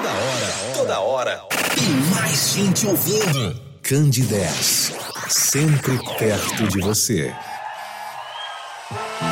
toda hora. Tem mais gente ouvindo. Candidez, sempre perto de você.